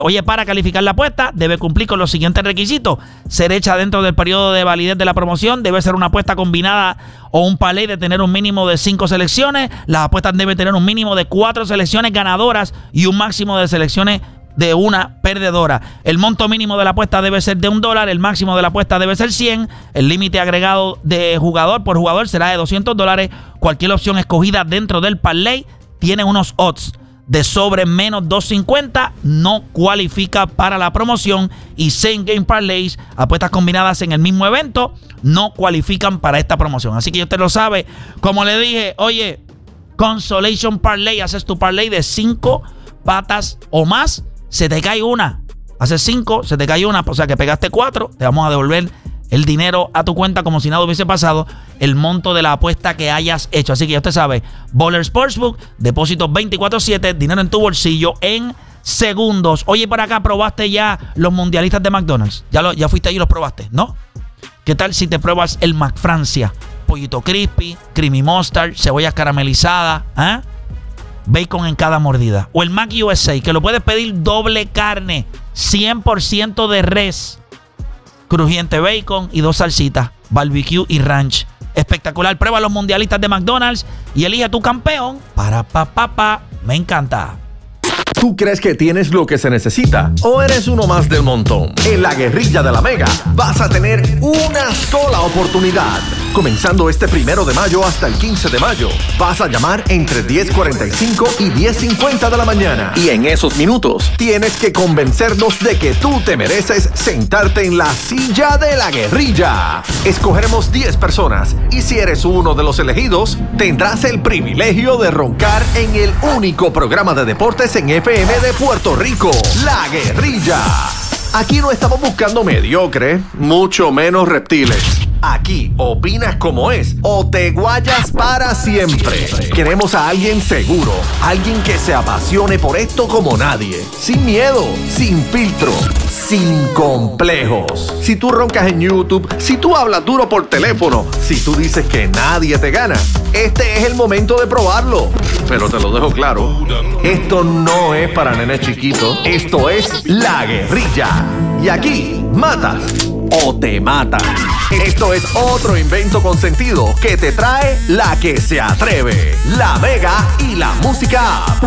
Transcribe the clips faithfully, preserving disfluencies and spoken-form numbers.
Oye, para calificar la apuesta, debe cumplir con los siguientes requisitos. Ser hecha dentro del periodo de validez de la promoción. Debe ser una apuesta combinada o un parlay de tener un mínimo de cinco selecciones. Las apuestas deben tener un mínimo de cuatro selecciones ganadoras y un máximo de selecciones de una perdedora. El monto mínimo de la apuesta debe ser de un dólar. El máximo de la apuesta debe ser cien. El límite agregado de jugador por jugador será de doscientos dólares. Cualquier opción escogida dentro del parlay tiene unos odds de sobre menos doscientos cincuenta, no cualifica para la promoción. Y same game parlays, apuestas combinadas en el mismo evento, no cualifican para esta promoción. Así que ya usted lo sabe. Como le dije, oye, Consolation Parlay, haces tu parlay de cinco patas o más, se te cae una. Haces cinco, se te cae una, o sea que pegaste cuatro, te vamos a devolver el dinero a tu cuenta como si nada hubiese pasado, el monto de la apuesta que hayas hecho. Así que ya usted sabe, Baller Sportsbook, depósitos veinticuatro siete, dinero en tu bolsillo en segundos. Oye, por acá, ¿probaste ya los mundialistas de McDonald's? ¿Ya, lo, ya fuiste ahí y los probaste? ¿No? ¿Qué tal si te pruebas el McFrancia? Pollito crispy, creamy mustard, cebollas caramelizadas, ¿eh? Bacon en cada mordida. O el Mac U S A, que lo puedes pedir doble carne, cien por ciento de res, crujiente bacon y dos salsitas, barbecue y ranch. Espectacular. Prueba los mundialistas de McDonald's y elige a tu campeón. Para pa pa pa. Me encanta. ¿Tú crees que tienes lo que se necesita? ¿O eres uno más del montón? En la guerrilla de la Mega vas a tener una sola oportunidad. Comenzando este primero de mayo hasta el quince de mayo, vas a llamar entre diez cuarenta y cinco y diez cincuenta de la mañana. Y en esos minutos tienes que convencernos de que tú te mereces sentarte en la silla de la guerrilla. Escogeremos diez personas y si eres uno de los elegidos, tendrás el privilegio de roncar en el único programa de deportes en F M de Puerto Rico, La Guerrilla. Aquí no estamos buscando mediocre, mucho menos reptiles. Aquí opinas como es o te guayas para siempre. Queremos a alguien seguro, alguien que se apasione por esto como nadie. Sin miedo, sin filtro, sin complejos. Si tú roncas en YouTube, si tú hablas duro por teléfono, si tú dices que nadie te gana, este es el momento de probarlo. Pero te lo dejo claro, esto no es para nenes chiquitos, esto es La Guerrilla. Y aquí, matas o te matan. Esto es otro invento con sentido que te trae la que se atreve, La Mega y la Música App.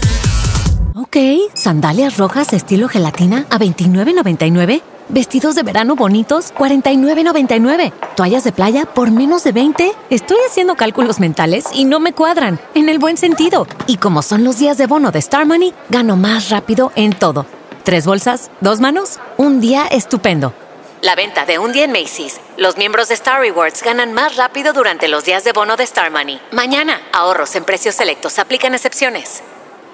Ok, sandalias rojas estilo gelatina a veintinueve noventa y nueve. Vestidos de verano bonitos, cuarenta y nueve noventa y nueve. Toallas de playa por menos de veinte. Estoy haciendo cálculos mentales y no me cuadran, en el buen sentido. Y como son los días de bono de Star Money, gano más rápido en todo. Tres bolsas, dos manos, un día estupendo. La venta de un día en Macy's. Los miembros de Star Rewards ganan más rápido durante los días de bono de Star Money. Mañana, ahorros en precios selectos. Aplican excepciones.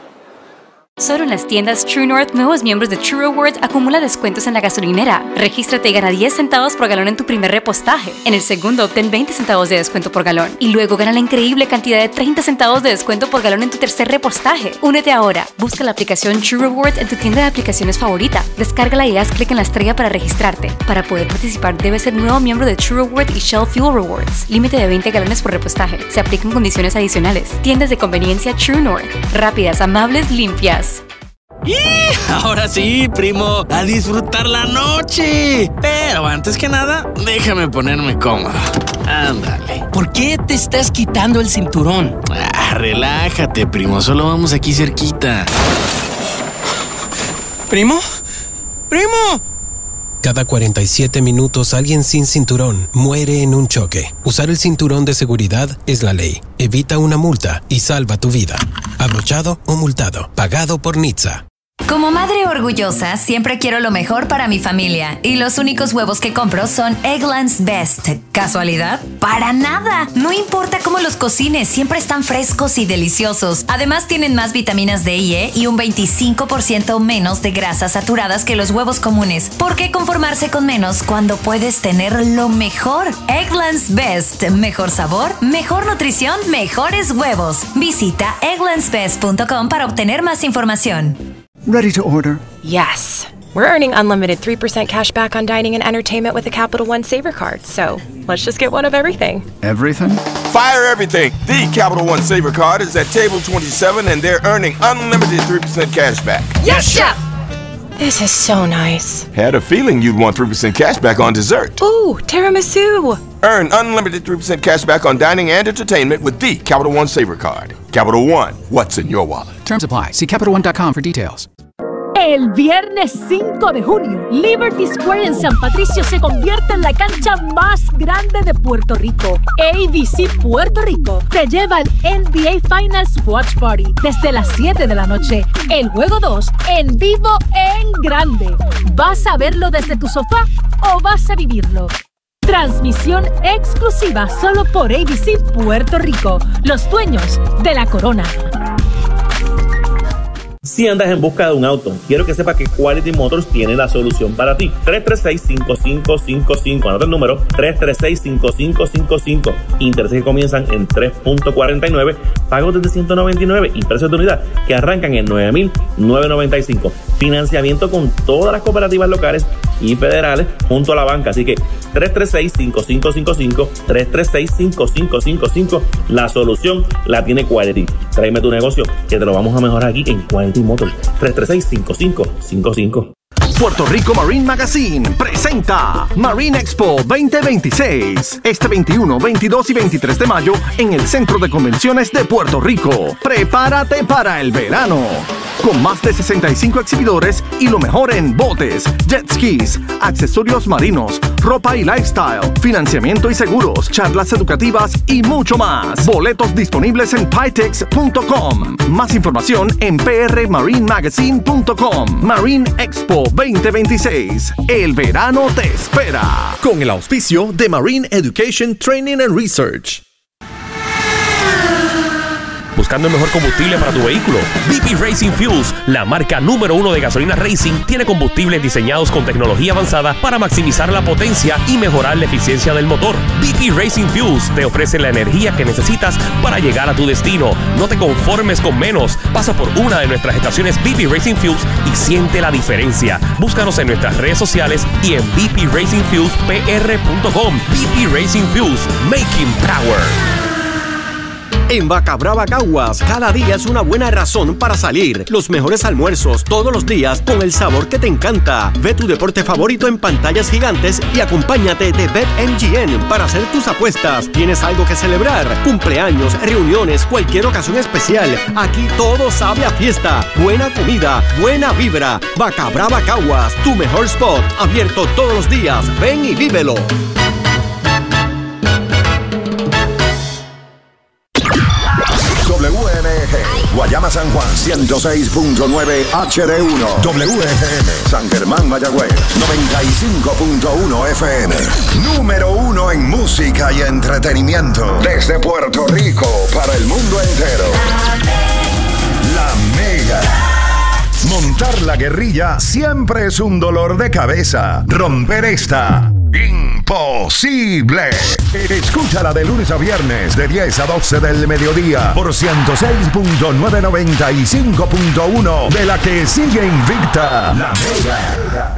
Solo en las tiendas True North, nuevos miembros de True Rewards acumula descuentos en la gasolinera. Regístrate y gana diez centavos por galón en tu primer repostaje. En el segundo, obtén veinte centavos de descuento por galón. Y luego gana la increíble cantidad de treinta centavos de descuento por galón en tu tercer repostaje. Únete ahora. Busca la aplicación True Rewards en tu tienda de aplicaciones favorita. Descárgala y haz clic en la estrella para registrarte. Para poder participar, debes ser nuevo miembro de True Rewards y Shell Fuel Rewards. Límite de veinte galones por repostaje. Se aplican condiciones adicionales. Tiendas de conveniencia True North. Rápidas, amables, limpias. ¡Y! Ahora sí, primo, a disfrutar la noche. Pero antes que nada, déjame ponerme cómodo. Ándale. ¿Por qué te estás quitando el cinturón? Ah, relájate, primo, solo vamos aquí cerquita. ¿Primo? ¡Primo! Cada cuarenta y siete minutos alguien sin cinturón muere en un choque. Usar el cinturón de seguridad es la ley. Evita una multa y salva tu vida. Abrochado o multado. Pagado por N H T S A. Como madre orgullosa, siempre quiero lo mejor para mi familia. Y los únicos huevos que compro son Eggland's Best. ¿Casualidad? ¡Para nada! No importa cómo los cocines, siempre están frescos y deliciosos. Además, tienen más vitaminas D y E y un veinticinco por ciento menos de grasas saturadas que los huevos comunes. ¿Por qué conformarse con menos cuando puedes tener lo mejor? Eggland's Best. Mejor sabor, mejor nutrición, mejores huevos. Visita egglands best punto com para obtener más información. Ready to order? Yes. We're earning unlimited three percent cash back on dining and entertainment with the Capital One Saver Card, so let's just get one of everything. Everything? Fire everything! The Capital One Saver Card is at table twenty-seven and they're earning unlimited three percent cash back. Yes, Chef! This is so nice. Had a feeling you'd want three percent cash back on dessert. Ooh, tiramisu. Earn unlimited three percent cash back on dining and entertainment with the Capital One Saver Card. Capital One, what's in your wallet? Terms apply. See Capital One dot com for details. El viernes cinco de junio, Liberty Square en San Patricio se convierte en la cancha más grande de Puerto Rico. A B C Puerto Rico te lleva al N B A Finals Watch Party desde las siete de la noche. El juego dos en vivo en grande. ¿Vas a verlo desde tu sofá o vas a vivirlo? Transmisión exclusiva solo por A B C Puerto Rico, los dueños de la corona. Si andas en busca de un auto, quiero que sepas que Quality Motors tiene la solución para ti. tres tres seis, cinco cinco cinco cinco. Anota el número tres tres seis, cinco cinco cinco cinco. Intereses que comienzan en tres punto cuarenta y nueve, pagos desde ciento noventa y nueve y precios de unidad que arrancan en nueve mil novecientos noventa y cinco. Financiamiento con todas las cooperativas locales y federales junto a la banca. Así que tres tres seis, cinco cinco cinco cinco, tres tres seis, cinco cinco cinco cinco. La solución la tiene Quality. Tráeme tu negocio que te lo vamos a mejorar aquí en Quality Motors. tres tres seis, cinco cinco cinco cinco. Puerto Rico Marine Magazine presenta Marine Expo veinte veintiséis este veintiuno, veintidós y veintitrés de mayo en el Centro de Convenciones de Puerto Rico. Prepárate para el verano. Con más de sesenta y cinco exhibidores y lo mejor en botes, jet skis, accesorios marinos, ropa y lifestyle, financiamiento y seguros, charlas educativas y mucho más. Boletos disponibles en Pitex punto com. Más información en p r marine magazine punto com. Marine Expo veinte veintiséis. El verano te espera. Con el auspicio de Marine Education Training and Research. Buscando el mejor combustible para tu vehículo, B P Racing Fuels, la marca número uno de gasolina racing, tiene combustibles diseñados con tecnología avanzada para maximizar la potencia y mejorar la eficiencia del motor. B P Racing Fuels te ofrece la energía que necesitas para llegar a tu destino. No te conformes con menos. Pasa por una de nuestras estaciones B P Racing Fuels y siente la diferencia. Búscanos en nuestras redes sociales y en b p racing fuels p r punto com. B P Racing Fuels, making power. En Vaca Brava Caguas, cada día es una buena razón para salir. Los mejores almuerzos todos los días con el sabor que te encanta. Ve tu deporte favorito en pantallas gigantes y acompáñate de BetMGM para hacer tus apuestas. ¿Tienes algo que celebrar? Cumpleaños, reuniones, cualquier ocasión especial. Aquí todo sabe a fiesta. Buena comida, buena vibra. Vaca Brava Caguas, tu mejor spot. Abierto todos los días. Ven y vívelo. W M G, Guayama San Juan, ciento seis punto nueve H D uno. W G M, San Germán Mayagüez, noventa y cinco punto uno F M. Número uno en música y entretenimiento. Desde Puerto Rico para el mundo entero. La Mega. Montar la guerrilla siempre es un dolor de cabeza. Romper esta, imposible. Escúchala de lunes a viernes de diez a doce del mediodía por ciento seis punto nueve, noventa y cinco punto uno de la que sigue invicta. La Mega.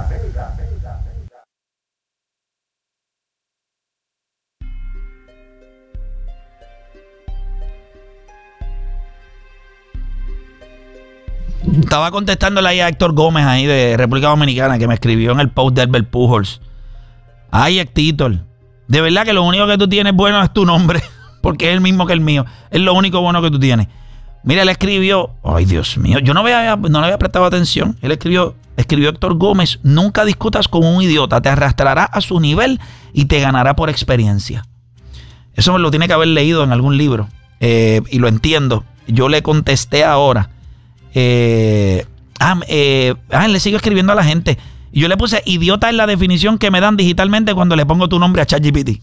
Estaba contestándole ahí a Héctor Gómez ahí de República Dominicana, que me escribió en el post de Herbert Pujols. Ay, Héctor, de verdad que lo único que tú tienes bueno es tu nombre, porque es el mismo que el mío. Es lo único bueno que tú tienes. Mira, él escribió, ay Dios mío, yo no, había, no le había prestado atención. Él escribió, escribió Héctor Gómez: nunca discutas con un idiota, te arrastrará a su nivel y te ganará por experiencia. Eso me lo tiene que haber leído en algún libro, eh, y lo entiendo. Yo le contesté ahora. Eh, ah, eh, ah, le sigo escribiendo a la gente. Y yo le puse: idiota es la definición que me dan digitalmente cuando le pongo tu nombre a ChatGPT.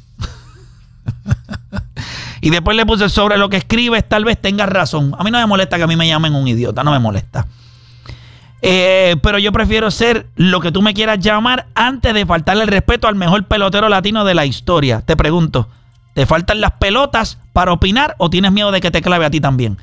Y después le puse: sobre lo que escribes tal vez tengas razón. A mí no me molesta que a mí me llamen un idiota, no me molesta. Eh, pero yo prefiero ser lo que tú me quieras llamar antes de faltarle el respeto al mejor pelotero latino de la historia. Te pregunto, ¿te faltan las pelotas para opinar o tienes miedo de que te clave a ti también?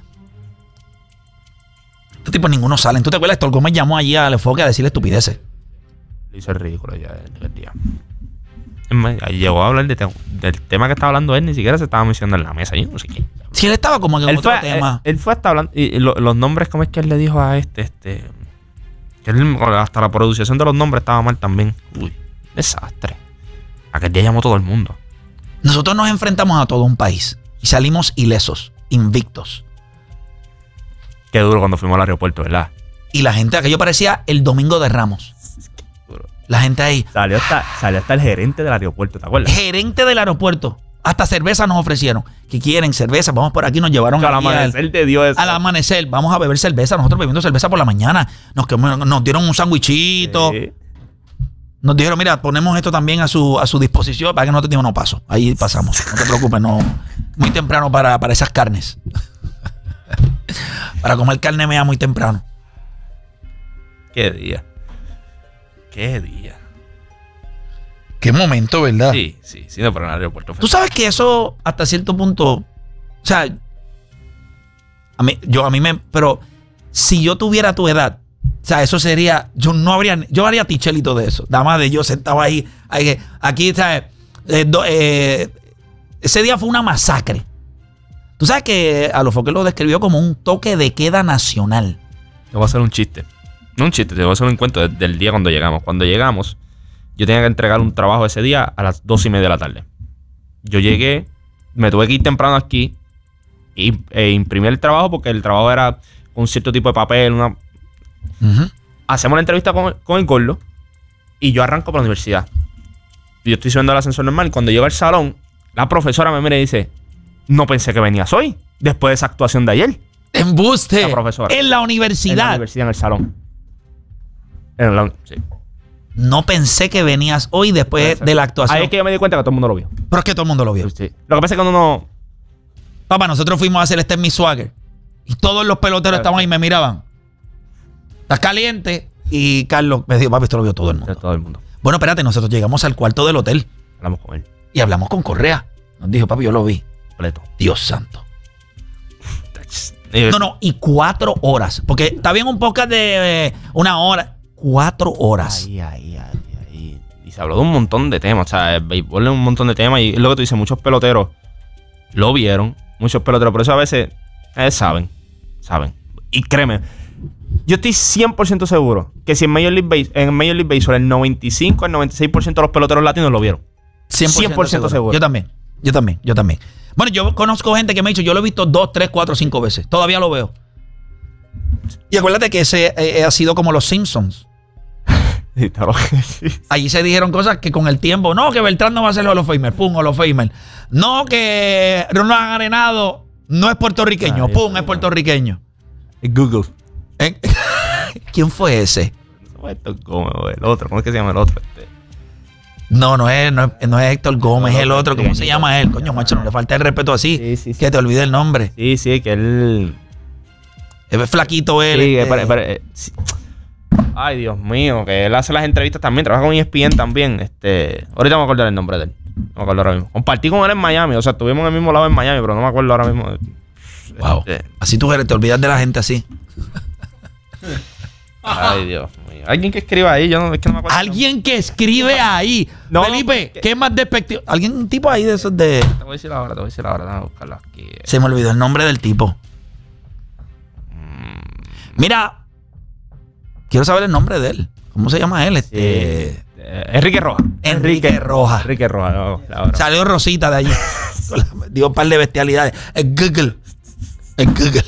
Estos tipos ninguno salen. ¿Tú te acuerdas? Héctor Gómez llamó allí al enfoque a decirle estupideces. Le hizo el ridículo ya el día. Es más, llegó a hablar de te del tema que estaba hablando él, ni siquiera se estaba mencionando en la mesa. Yo no sé qué. Sí, él estaba como que en él otro fue, tema. Él, él fue hasta hablando. Y lo, los nombres, ¿cómo es que él le dijo a este? este Que él, hasta la pronunciación de los nombres estaba mal también. Uy, desastre. Aquel día llamó todo el mundo. Nosotros nos enfrentamos a todo un país y salimos ilesos, invictos. Qué duro cuando fuimos al aeropuerto, ¿verdad? Y la gente, aquello parecía el domingo de Ramos. La gente ahí. Salió hasta, salió hasta el gerente del aeropuerto, ¿te acuerdas? Gerente del aeropuerto. Hasta cerveza nos ofrecieron. ¿Qué quieren? Cerveza. Vamos por aquí. Nos llevaron al amanecer. Te dio eso. Al amanecer. Vamos a beber cerveza. Nosotros bebiendo cerveza por la mañana. Nos, nos dieron un sandwichito. Sí. Nos dijeron, mira, ponemos esto también a su, a su disposición para que nosotros tengamos no paso. Ahí pasamos. No te preocupes. No, muy temprano para, para esas carnes. Para comer carne mea muy temprano. Qué día. Qué día. Qué momento, ¿verdad? Sí, sí, sí, no, pero en el aeropuerto. Tú sabes que eso hasta cierto punto, o sea, a mí, yo a mí me, pero si yo tuviera tu edad, o sea, eso sería, yo no habría, yo haría tichelito de eso, nada más de yo sentado ahí, ahí aquí, ¿sabes? Eh, do, eh, ese día fue una masacre. Tú sabes que Alofoque lo describió como un toque de queda nacional. Te voy a hacer un chiste. No un chiste, te voy a hacer un cuento del día cuando llegamos. Cuando llegamos, yo tenía que entregar un trabajo ese día a las dos y media de la tarde. Yo llegué, me tuve que ir temprano aquí y, e imprimir el trabajo porque el trabajo era un cierto tipo de papel. Una... Uh-huh. Hacemos la entrevista con, con el gordo y yo arranco para la universidad. Y yo estoy subiendo al ascensor normal y cuando llego al salón, la profesora me mira y dice, no pensé que venías hoy, después de esa actuación de ayer. ¡Embuste! La profesora. En la universidad. En la universidad, en el salón. En la, sí. No pensé que venías hoy después de la actuación. Ahí es que yo me di cuenta que todo el mundo lo vio. Pero es que todo el mundo lo vio. Sí. Lo que pasa es que cuando uno... Papá, nosotros fuimos a hacer este en mi swagger. Y todos los peloteros estaban ahí y me miraban. Estás caliente. Y Carlos me dijo, papi, esto lo vio todo el mundo. Todo el mundo. Bueno, espérate, nosotros llegamos al cuarto del hotel. Hablamos con él. Y hablamos con Correa. Nos dijo, papi, yo lo vi. Completo. Dios santo. No, no, y cuatro horas. Porque está bien un podcast de eh, una hora. Cuatro horas. Ay, ay, ay, ay. Y se habló de un montón de temas. O sea, el béisbol es un montón de temas. Y es lo que tú dices, muchos peloteros lo vieron. Muchos peloteros. Por eso a veces eh, saben. Saben. Y créeme, yo estoy cien por ciento seguro que si en Major League Baseball, en Major League Baseball el noventa y cinco al noventa y seis por ciento de los peloteros latinos lo vieron. cien por ciento, cien por ciento seguro. seguro. Yo también. Yo también. Yo también. Bueno, yo conozco gente que me ha dicho, yo lo he visto dos, tres, cuatro, cinco veces. Todavía lo veo. Y acuérdate que ese eh, ha sido como los Simpsons. Sí, claro que sí. Allí se dijeron cosas que con el tiempo, no, que Beltrán no va a ser Hall of Famer, pum, Hall of Famer. No, que Ronald Arenado no es puertorriqueño, Ay, pum, es puertorriqueño. Es Google. ¿Eh? ¿Quién fue ese? No es Héctor Gómez, el otro, ¿cómo es que se llama el otro? Este? No, no es, no es, no es Héctor Gómez, es el otro. ¿Cómo se llama él? Coño, macho, no le falta el respeto así. Sí, sí, sí. Que te olvide el nombre. Sí, sí, que él... Es flaquito él. Sí, este... pare, pare, eh, sí. Ay, Dios mío, que él hace las entrevistas también, trabaja con E S P N también. Este, ahorita me acuerdo el nombre de él. No me acuerdo ahora mismo. Compartí con él en Miami, o sea, estuvimos en el mismo lado en Miami, pero no me acuerdo ahora mismo. Wow. Este... Así tú eres, te olvidas de la gente así. Ay, Dios mío. Alguien que escriba ahí, yo no, es que no me acuerdo. Alguien que escribe ahí. No, Felipe, no, ¿qué más despectivo? Alguien, un tipo ahí de esos de. Te voy a decir ahora, te voy a decir ahora, déjame buscarlo aquí. Se me olvidó el nombre del tipo. Mm. Mira, quiero saber el nombre de él. ¿Cómo se llama él? Este. Sí. Eh, Enrique Rojas. Enrique, Enrique Rojas. Enrique Rojas. No, no. Salió Rosita de allí. Digo, un par de bestialidades. Es Google. Es Google.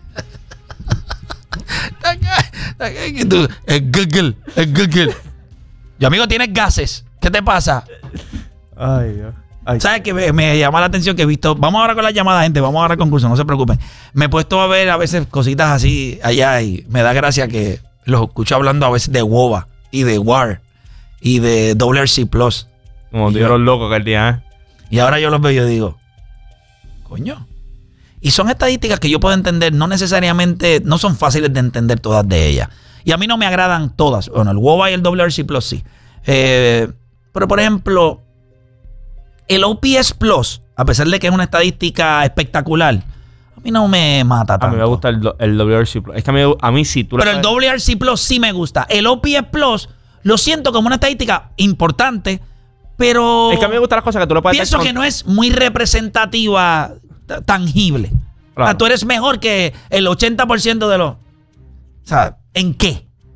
Es Google. Es Google. Yo, amigo, tienes gases. ¿Qué te pasa? Ay, Dios. Ay. ¿Sabes qué? Me, me llama la atención que he visto. Vamos ahora con las llamadas, gente. Vamos ahora al concurso. No se preocupen. Me he puesto a ver a veces cositas así allá y me da gracia que los escucho hablando a veces de W O B A y de W A R y de W R C Plus. Como dieron locos aquel día, ¿eh? Y ahora yo los veo y yo digo, coño. Y son estadísticas que yo puedo entender, no necesariamente, no son fáciles de entender todas de ellas. Y a mí no me agradan todas. Bueno, el W O B A y el W R C Plus sí. Eh, pero, por ejemplo, el O P S Plus, a pesar de que es una estadística espectacular, a mí no me mata tanto. A mí me gusta el, el W R C Plus. Es que a mí, a mí sí. Tú pero el W R C Plus sí me gusta. El O P S Plus lo siento como una estadística importante, pero... Es que a mí me gustan las cosas que tú le puedes... Pienso que no es muy representativa, tangible. Claro. O sea, tú eres mejor que el ochenta por ciento de los... O sea, ¿en qué?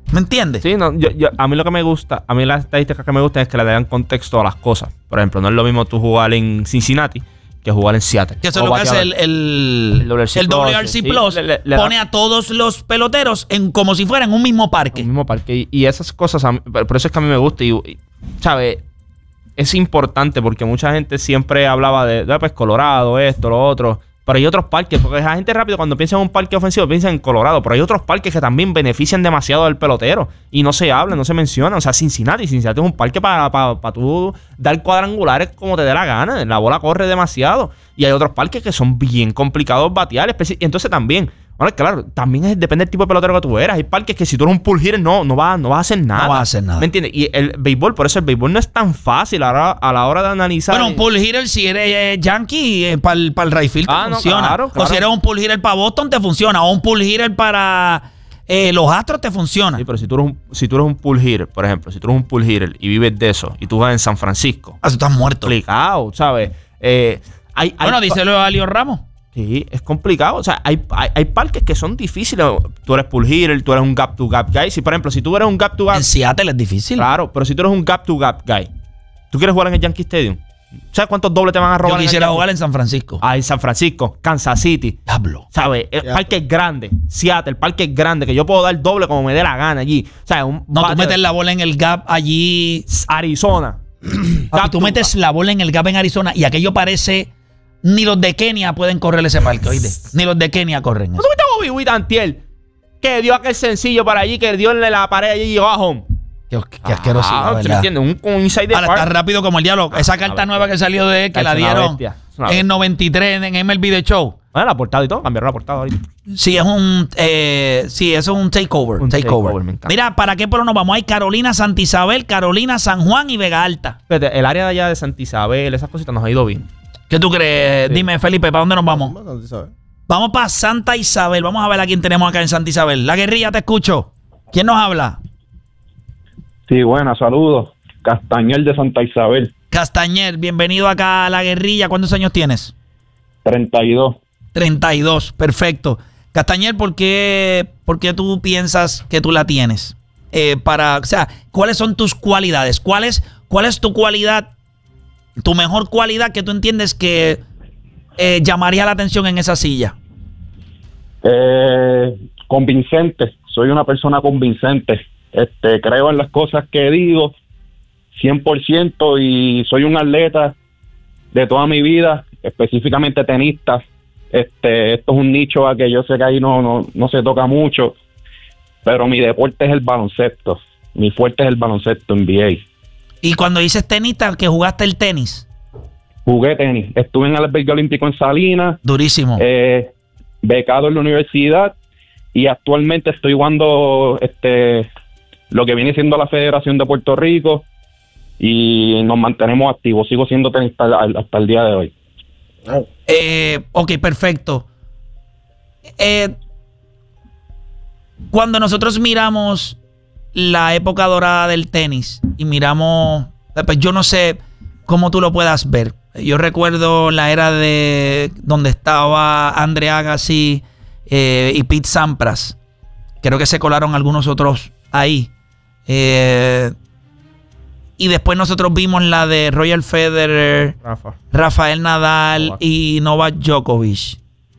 ¿Me entiendes? Sí, no, yo, yo, a mí lo que me gusta, a mí las estadísticas que me gustan es que le dan contexto a las cosas. Por ejemplo, no es lo mismo tú jugar en Cincinnati que jugar en Seattle. Que eso es lo que hace el, el, el W R C, el W R C Plus. Plus sí, le, le pone da, a todos los peloteros en como si fueran un mismo parque. Un mismo parque. Y, y esas cosas, a mí, por eso es que a mí me gusta. Y, y ¿sabes? Es importante porque mucha gente siempre hablaba de, de pues, Colorado, esto, lo otro. Pero hay otros parques, porque la gente rápido cuando piensa en un parque ofensivo piensa en Colorado, pero hay otros parques que también benefician demasiado del pelotero y no se habla, no se menciona. O sea, Cincinnati, Cincinnati es un parque para pa, pa tú dar cuadrangulares como te dé la gana. La bola corre demasiado. Y hay otros parques que son bien complicados batear. Entonces también, bueno, claro, también es, depende del tipo de pelotero que tú eres. Hay parques que si tú eres un pull hitter no, no vas no va a hacer nada. No vas a hacer nada. ¿Me entiendes? Y el béisbol, por eso el béisbol no es tan fácil a la, a la hora de analizar. Bueno, un pull hitter si eres eh, Yankee eh, para el right field te ah, funciona. No, claro, claro. O si eres un pull hitter para Boston te funciona. O un pull hitter para eh, los Astros te funciona. Sí, pero si tú, eres un, si tú eres un pull hitter, por ejemplo, si tú eres un pull hitter y vives de eso y tú vas en San Francisco. Ah, tú estás muerto. Complicado, ¿sabes? Eh, hay, bueno, hay, díselo a Leo Ramos. Sí, es complicado. O sea, hay, hay, hay parques que son difíciles. Tú eres pull hitter, tú eres un gap-to-gap guy. Si, por ejemplo, si tú eres un gap-to-gap... En Seattle es difícil. Claro, pero si tú eres un gap-to-gap guy, ¿tú quieres jugar en el Yankee Stadium? ¿Sabes cuántos dobles te van a robar? Yo quisiera en jugar en San Francisco. Ah, en San Francisco, Kansas City. Diablo. ¿Sabes? El parque es grande. Seattle, el parque es grande, que yo puedo dar doble como me dé la gana allí. O sea, un no, tú metes la bola en el gap allí... Arizona. Papi, tú metes la bola en el gap en Arizona y aquello parece... Ni los de Kenia pueden correr ese parque, ¿oíste? Ni los de Kenia corren eso. ¿Tú viste a Bobby Witt antier? Que dio aquel sencillo para allí, que dio en la pared allí y llegó a home. Qué, qué asqueroso, ah, ¿verdad? ¿me entiendes? Un, un inside Ahora está rápido como el diablo. Ah, Esa carta nueva que salió de él, que la dieron en el noventa y tres en M L B The Show. Bueno, la portada y todo, cambiaron la portada ahorita. Sí, es un eh, sí, eso es un takeover. Un takeover. takeover me Mira, ¿para qué pueblo nos vamos? Hay Carolina, Santa Isabel, Carolina, San Juan y Vega Alta. Fíjate, el área de allá de Santa Isabel, esas cositas nos ha ido bien. ¿Qué tú crees? Sí. Dime, Felipe, ¿para dónde nos vamos? Vamos para Santa Isabel. Vamos a ver a quién tenemos acá en Santa Isabel. La Guerrilla, te escucho. ¿Quién nos habla? Sí, buenas, saludos. Castañer de Santa Isabel. Castañer, bienvenido acá a La Guerrilla. ¿Cuántos años tienes? treinta y dos. treinta y dos, perfecto. Castañer, ¿por qué, por qué tú piensas que tú la tienes? Eh, para, o sea, ¿cuáles son tus cualidades? ¿Cuál es, cuál es tu cualidad? Tu mejor cualidad que tú entiendes que eh, llamaría la atención en esa silla. Eh, convincente. Soy una persona convincente. Este, creo en las cosas que digo cien por ciento y soy un atleta de toda mi vida, específicamente tenista. Este, esto es un nicho a que yo sé que ahí no, no, no se toca mucho, pero mi deporte es el baloncesto. Mi fuerte es el baloncesto N B A. Y cuando dices tenista, ¿que jugaste el tenis? Jugué tenis. Estuve en el albergue olímpico en Salinas. Durísimo. Eh, becado en la universidad. Y actualmente estoy jugando este, lo que viene siendo la Federación de Puerto Rico. Y nos mantenemos activos. Sigo siendo tenista hasta el día de hoy. Eh, ok, perfecto. Eh, cuando nosotros miramos la época dorada del tenis y miramos, pues yo no sé cómo tú lo puedas ver. Yo recuerdo la era de donde estaba Andre Agassi eh, y Pete Sampras. Creo que se colaron algunos otros ahí. Eh, y después nosotros vimos la de Roger Federer, Rafa. Rafael Nadal Novak. y Novak Djokovic.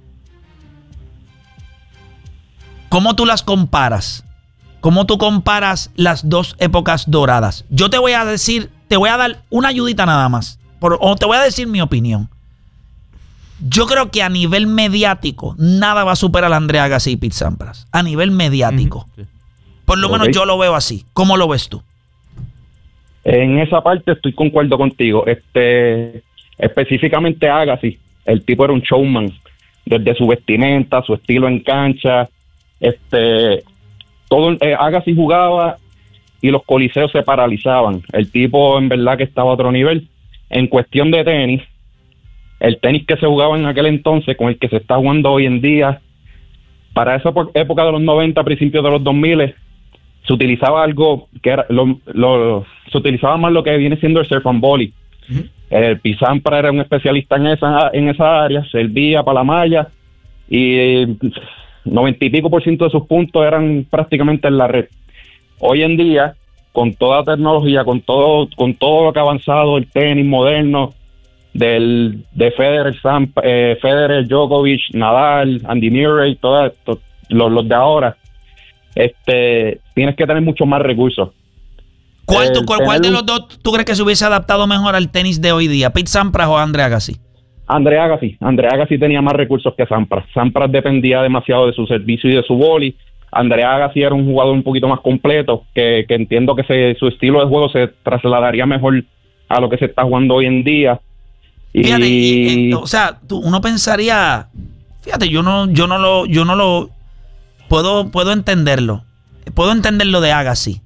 ¿Cómo tú las comparas? ¿Cómo tú comparas las dos épocas doradas? Yo te voy a decir, te voy a dar una ayudita nada más. Por, o te voy a decir mi opinión. Yo creo que a nivel mediático, nada va a superar a Andre Agassi y Pete Sampras. A nivel mediático. Uh-huh. Por lo okay. menos yo lo veo así. ¿Cómo lo ves tú? En esa parte estoy concuerdo contigo. Este, específicamente Agassi, el tipo era un showman. Desde su vestimenta, su estilo en cancha. Este... Todo eh, Agassi jugaba y los coliseos se paralizaban. El tipo en verdad que estaba a otro nivel. En cuestión de tenis, el tenis que se jugaba en aquel entonces con el que se está jugando hoy en día, para esa época de los noventa, principios de los dos mil, se utilizaba algo que era lo, lo, se utilizaba más lo que viene siendo el surf and volley. Uh-huh. El Pete Sampras era un especialista en esa en esa área, servía para la malla y noventa y pico por ciento de sus puntos eran prácticamente en la red. hoy en día, con toda tecnología, con todo, con todo lo que ha avanzado el tenis moderno, del de Federer, Sam, eh, Federer, Djokovic, Nadal, Andy Murray, todos los, los de ahora, este, tienes que tener muchos más recursos. ¿Cuál, tú, cuál, ¿Cuál de los dos tú crees que se hubiese adaptado mejor al tenis de hoy día? ¿Pete Sampras o Andre Agassi? Andre Agassi. Andre Agassi tenía más recursos que Sampras. Sampras dependía demasiado de su servicio y de su vóley. Andre Agassi era un jugador un poquito más completo, que, que entiendo que se, su estilo de juego se trasladaría mejor a lo que se está jugando hoy en día. Y, fíjate, y, y, o sea, tú, uno pensaría, fíjate, yo no, yo no lo, yo no lo puedo, puedo entenderlo. Puedo entender lo de Agassi.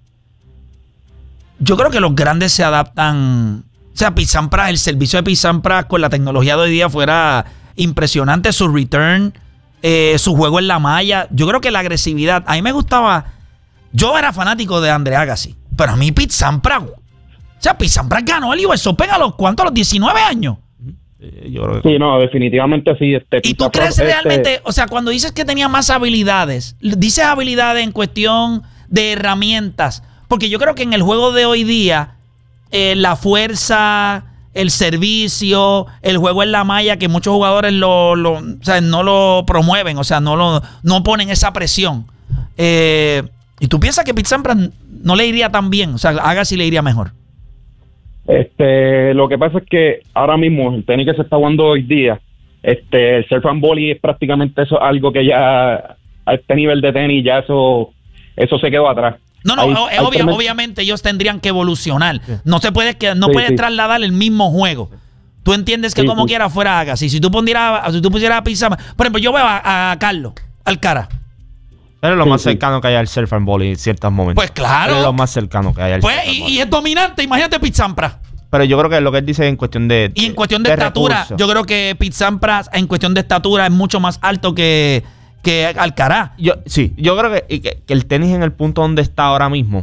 Yo creo que los grandes se adaptan. O sea, Pete Sampras, el servicio de Pete Sampras con la tecnología de hoy día fuera impresionante. Su return, eh, su juego en la malla. Yo creo que la agresividad. A mí me gustaba. Yo era fanático de Andre Agassi. Pero a mí Pete Sampras. O sea, Pete Sampras ganó el U S Open a los cuántos, a los diecinueve años. Yo creo que... Sí, no, definitivamente sí. Este, ¿Y tú crees este... realmente? O sea, cuando dices que tenía más habilidades, dices habilidades en cuestión de herramientas. Porque yo creo que en el juego de hoy día, eh, la fuerza, el servicio, el juego en la malla, que muchos jugadores lo, lo, o sea, no lo promueven, o sea, no, lo, no ponen esa presión. Eh, y tú piensas que Pete Sampras no le iría tan bien, o sea, Agassi le iría mejor. Este, lo que pasa es que ahora mismo el tenis que se está jugando hoy día, este, el surf and volley es prácticamente eso, algo que ya a este nivel de tenis ya eso, eso se quedó atrás. No, no, hay, es hay obvio, tremendo... obviamente ellos tendrían que evolucionar. Sí. No se puede, no sí, puedes sí. trasladar el mismo juego. Tú entiendes que sí, como sí. quiera fuera Agassi. Si tú pondieras, si tú pusieras a Pete Sampras, por ejemplo, yo veo a, a Carlos Alcaraz. Pero es lo sí, más sí. cercano que hay al surf and volley en ciertos momentos. Pues claro. Es lo más cercano que hay al pues, surf and y, volley. y es dominante, imagínate Pete Sampras. Pero yo creo que lo que él dice en cuestión de... Y en cuestión de, de estatura, recursos. Yo creo que Pete Sampras en cuestión de estatura es mucho más alto que, que Alcaraz. Yo, sí, yo creo que, que, que el tenis en el punto donde está ahora mismo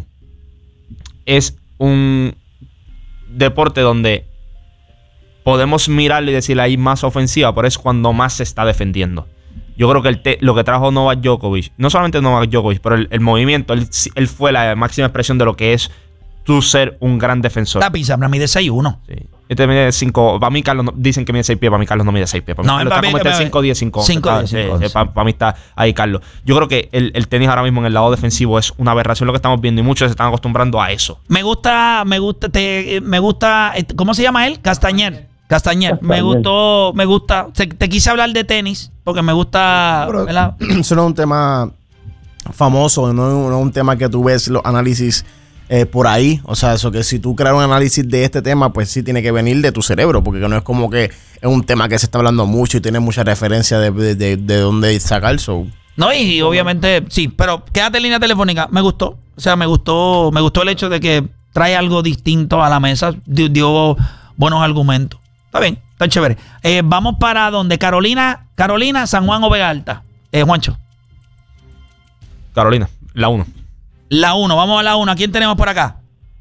es un deporte donde podemos mirarle y decirle ahí más ofensiva, pero es cuando más se está defendiendo. Yo creo que el te, lo que trajo Novak Djokovic, no solamente Novak Djokovic, pero el, el movimiento, él, él fue la máxima expresión de lo que es tú ser un gran defensor. La pizza para mí de seis uno. Sí. Este mide cinco. Para mí, Carlos, no, dicen que mide seis pies. Para mí, Carlos no mide seis pies. Para mí, no, Carlos está como este cinco diez, cinco once. Para, para mí está ahí, Carlos. Yo creo que el, el tenis ahora mismo en el lado defensivo es una aberración lo que estamos viendo y muchos se están acostumbrando a eso. Me gusta, me gusta, te, me gusta. ¿Cómo se llama él? Castañer. Castañer. Castañer. Me gustó, me gusta. Te, te quise hablar de tenis porque me gusta. Pero, eso no es un tema famoso, no es un tema que tú ves los análisis. Eh, por ahí, o sea, eso que si tú creas un análisis de este tema, pues sí tiene que venir de tu cerebro, porque no es como que es un tema que se está hablando mucho y tiene mucha referencia de, de, de, de dónde sacar. So. No, y, y obviamente sí, pero quédate en línea telefónica, me gustó, o sea, me gustó, me gustó el hecho de que trae algo distinto a la mesa, dio, dio buenos argumentos. Está bien, está chévere. Eh, vamos para donde Carolina, Carolina, San Juan o Vega Alta. Eh, Juancho. Carolina, la uno. La uno, vamos a la uno. ¿A quién tenemos por acá?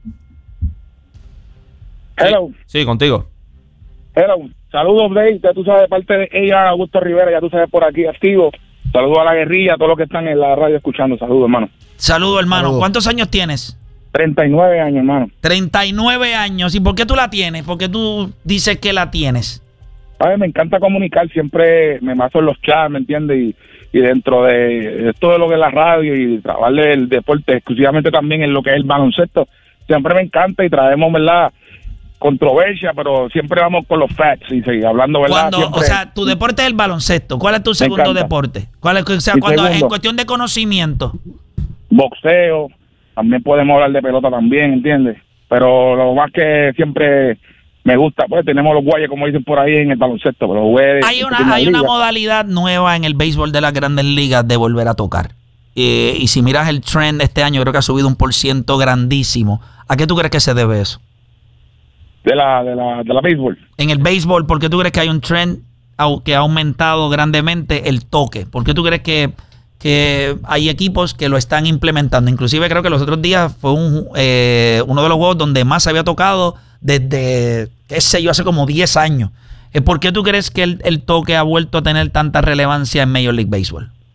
Hello. Sí, sí, contigo. Hello. Saludos, Blake. Ya tú sabes, de parte de ella, Augusto Rivera, ya tú sabes, por aquí, activo. Saludos a la guerrilla, a todos los que están en la radio escuchando. Saludos, hermano. Saludos, hermano. Saludos. ¿Cuántos años tienes? treinta y nueve años, hermano. treinta y nueve años. ¿Y por qué tú la tienes? ¿Por qué tú dices que la tienes? A ver, me encanta comunicar. Siempre me mazo en los chats, ¿me entiendes? Y y dentro de esto de lo que es la radio y trabajar el deporte exclusivamente también en lo que es el baloncesto, siempre me encanta y traemos, ¿verdad?, controversia, pero siempre vamos con los facts y sí, hablando, ¿verdad? Cuando, siempre, o sea, tu deporte es el baloncesto. ¿Cuál es tu segundo deporte? ¿Cuál es, o sea, cuando, en cuestión de conocimiento? Boxeo, también podemos hablar de pelota también, ¿entiendes? Pero lo más que siempre me gusta, pues tenemos los guayes, como dicen por ahí, en el baloncesto. Pero güey, hay una, hay una modalidad nueva en el béisbol de las grandes ligas de volver a tocar. Eh, y si miras el trend este año, creo que ha subido un por ciento grandísimo. ¿A qué tú crees que se debe eso? De la, de la, de la béisbol. En el béisbol, ¿por qué tú crees que hay un trend que ha aumentado grandemente el toque? ¿Por qué tú crees que, que hay equipos que lo están implementando? Inclusive creo que los otros días fue un, eh, uno de los juegos donde más se había tocado desde, qué sé yo, hace como diez años. ¿Por qué tú crees que el, el toque ha vuelto a tener tanta relevancia en Major League Baseball?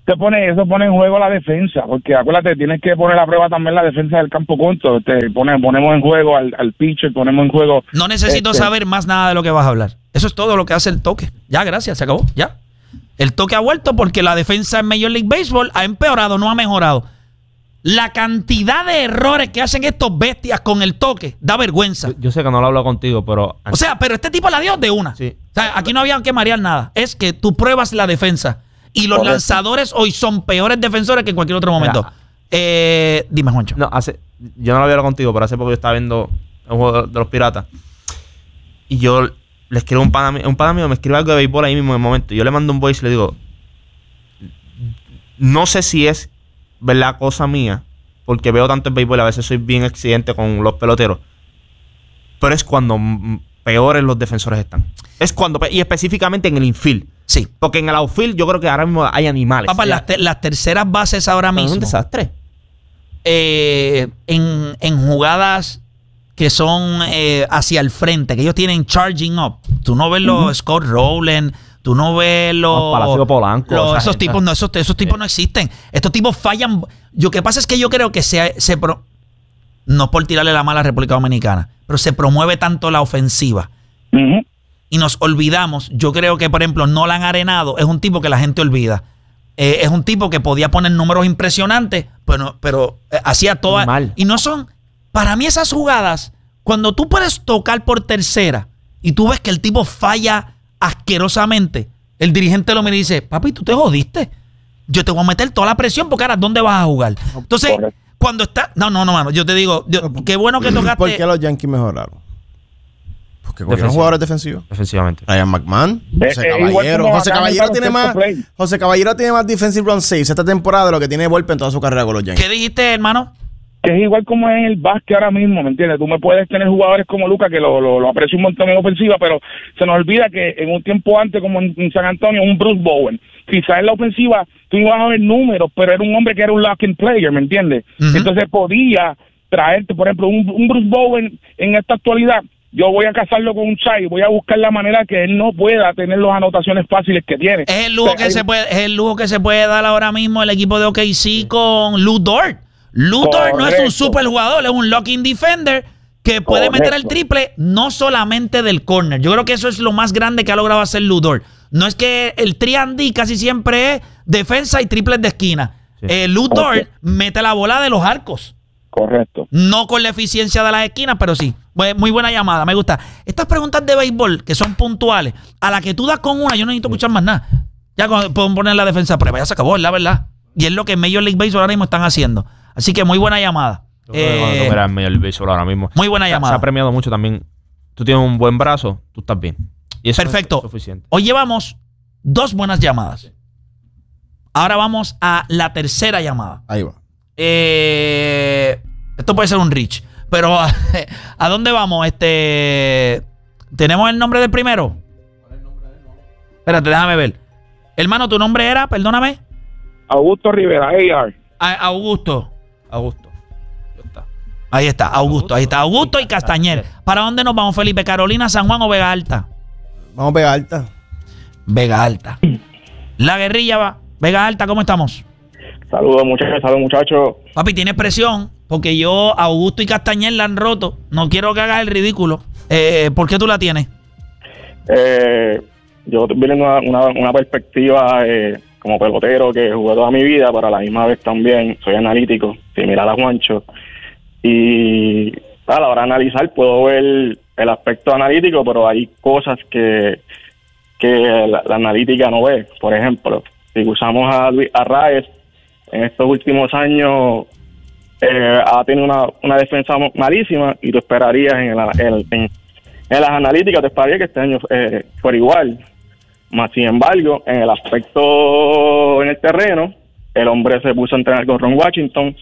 te pone, eso pone en juego la defensa, porque acuérdate, tienes que poner a prueba también la defensa del campo corto. Te pone, ponemos en juego al, al pitcher, ponemos en juego... No necesito este, saber más nada de lo que vas a hablar. Eso es todo lo que hace el toque. Ya, gracias, se acabó, ya. El toque ha vuelto porque la defensa en Major League Baseball ha empeorado, no ha mejorado. La cantidad de errores que hacen estos bestias con el toque da vergüenza. Yo, yo sé que no lo hablo contigo, pero... O sea, pero este tipo la dio de una. Sí. O sea, aquí no había que marear nada. Es que tú pruebas la defensa. Y los Correcto. lanzadores hoy son peores defensores que en cualquier otro momento. Mira, eh, dime, Juancho. No, hace, yo no lo había hablado contigo, pero hace poco yo estaba viendo un juego de los Piratas. Y yo le escribo a un pana mío, un pana mío me escribe algo de béisbol ahí mismo en el momento. Yo le mando un voice y le digo, no sé si es verdad cosa mía, porque veo tanto el béisbol, a veces soy bien exigente con los peloteros, pero es cuando mm, peores los defensores están. Es cuando, y específicamente en el infield. Sí. Porque en el outfield yo creo que ahora mismo hay animales. Papá, las, te, las terceras bases ahora mismo. Es un desastre. Eh, en, en jugadas que son eh, hacia el frente, que ellos tienen charging up. Tú no ves los uh-huh. Scott Rowland, tú no ves los... los Palacio Polanco. Los, o sea, esos gente. tipos no, esos, esos tipos no existen. Estos tipos fallan. Lo que pasa es que yo creo que se... se pro, no es por tirarle la mala a República Dominicana, pero se promueve tanto la ofensiva. Uh-huh. Y nos olvidamos. Yo creo que, por ejemplo, Nolan Arenado es un tipo que la gente olvida. Eh, es un tipo que podía poner números impresionantes, pero, pero eh, hacía todas. Y no son. Para mí, esas jugadas, cuando tú puedes tocar por tercera y tú ves que el tipo falla asquerosamente, el dirigente lo mira y dice: papi, tú te jodiste. Yo te voy a meter toda la presión porque ahora, ¿dónde vas a jugar? Entonces, cuando está. No, no, no, mano. Yo te digo, yo, qué bueno que tocaste. ¿Por qué los Yankees mejoraron? Porque cogieron jugadores defensivos. Defensivamente. Ryan McMahon, Eh, José eh, igual Caballero. como José acá Caballero en tiene el más. play. José Caballero tiene más defensive run saves esta temporada de lo que tiene Volpe en toda su carrera con los Yankees. ¿Qué dijiste, hermano? Que es igual como es en el básquet ahora mismo, ¿me entiendes? Tú me puedes tener jugadores como Lucas, que lo, lo, lo aprecio un montón en ofensiva, pero se nos olvida que en un tiempo antes, como en, en San Antonio, un Bruce Bowen, quizás en la ofensiva tú ibas a ver números, pero era un hombre que era un lock-in player, ¿me entiendes? Uh-huh. Entonces podía traerte, por ejemplo, un, un Bruce Bowen en esta actualidad. Yo voy a casarlo con un Chai, voy a buscar la manera que él no pueda tener las anotaciones fáciles que tiene. Es el lujo, o sea, que, hay... se puede, es el lujo que se puede dar ahora mismo el equipo de O K C sí. con Lu Dort. Lu Dort no es un super jugador, es un lock-in defender que puede Correcto. meter el triple no solamente del corner. Yo creo que eso es lo más grande que ha logrado hacer Lu Dort. No es que el tres and D casi siempre es defensa y triples de esquina. Sí. Eh, Lu Dort okay. mete la bola de los arcos. Correcto. No con la eficiencia de las esquinas, pero sí. Muy buena llamada, me gusta. Estas preguntas de béisbol que son puntuales, a la que tú das con una, yo no necesito escuchar más nada. Ya pueden poner la defensa a prueba, ya se acabó, es la verdad. Y es lo que Major League Baseball ahora mismo están haciendo. Así que muy buena llamada. Eh, no Major League Baseball ahora mismo. Muy buena se, llamada. Se ha premiado mucho también. Tú tienes un buen brazo, tú estás bien. Y eso Perfecto. Es suficiente. Hoy llevamos dos buenas llamadas. Ahora vamos a la tercera llamada. Ahí va. Eh, esto puede ser un reach. Pero, ¿a, ¿a dónde vamos? Este, ¿tenemos el nombre del primero? ¿Cuál es el nombre de él? Espérate, déjame ver. Hermano, ¿tu nombre era? Perdóname. Augusto Rivera, A R. A, Augusto. Augusto. Ahí está. Ahí está, Augusto. Ahí está, Augusto y Castañer. ¿Para dónde nos vamos, Felipe? ¿Carolina, San Juan o Vega Alta? Vamos Vega Alta. Vega Alta. La guerrilla va. Vega Alta, ¿cómo estamos? Saludos, muchachos. Saludos, muchachos. Papi, tienes presión. Porque yo, Augusto y Castañer la han roto. No quiero que hagas el ridículo. Eh, ¿Por qué tú la tienes? Eh, yo vine una, una, una perspectiva eh, como pelotero que jugué toda mi vida, pero a la misma vez también soy analítico, similar a Juancho. Y a la hora de analizar puedo ver el aspecto analítico, pero hay cosas que, que la, la analítica no ve. Por ejemplo, si usamos a Luis Arraez, en estos últimos años... Eh, ha tenido una, una defensa malísima y tú esperarías en, la, en, en, en las analíticas, te esperarías que este año eh, fuera igual. Más sin embargo, en el aspecto en el terreno, el hombre se puso a entrenar con Ron Washington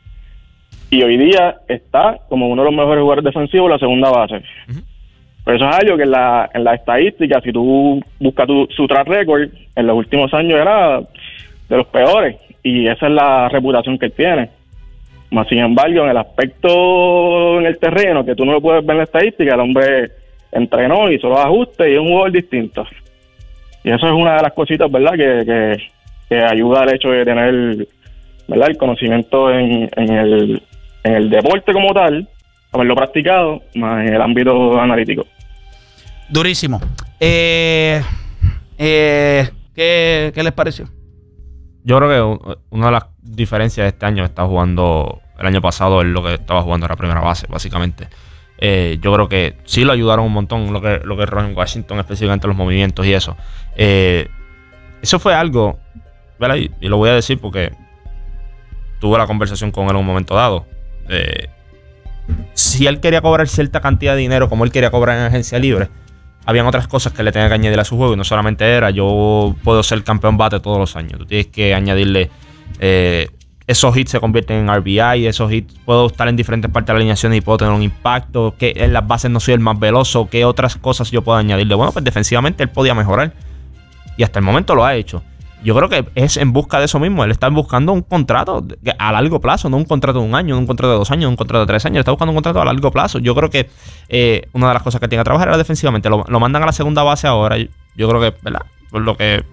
y hoy día está como uno de los mejores jugadores defensivos en la segunda base. Uh-huh. Pero eso es algo que en la, en la estadística, si tú buscas tu, su track record, en los últimos años era de los peores y esa es la reputación que él tiene. Más sin embargo, en el aspecto en el terreno, que tú no lo puedes ver en la estadística, el hombre entrenó, hizo los ajustes y es un jugador distinto. Y eso es una de las cositas, ¿verdad?, que, que, que ayuda al hecho de tener, ¿verdad?, el conocimiento en, en, el, en el deporte como tal, haberlo practicado, más en el ámbito analítico. Durísimo. Eh, eh, ¿qué, ¿Qué les pareció? Yo creo que una de las diferencias de este año está jugando, el año pasado es lo que estaba jugando en la primera base, básicamente. Eh, yo creo que sí lo ayudaron un montón lo que, lo que es Ron Washington, específicamente los movimientos y eso. Eh, eso fue algo, ¿verdad? Y, y lo voy a decir porque tuve la conversación con él en un momento dado. Eh, si él quería cobrar cierta cantidad de dinero como él quería cobrar en agencia libre, habían otras cosas que le tenía que añadir a su juego y no solamente era yo puedo ser campeón bate todos los años. Tú tienes que añadirle eh, esos hits se convierten en R B I, esos hits puedo estar en diferentes partes de la alineación y puedo tener un impacto, que en las bases no soy el más veloz, qué otras cosas yo puedo añadirle. Bueno, pues defensivamente él podía mejorar y hasta el momento lo ha hecho. Yo creo que es en busca de eso mismo. Él está buscando un contrato a largo plazo, no un contrato de un año, no un contrato de dos años, no un contrato de tres años. Él está buscando un contrato a largo plazo. Yo creo que eh, una de las cosas que tiene que trabajar era defensivamente. Lo, lo mandan a la segunda base ahora. Yo creo que, ¿verdad? Por lo que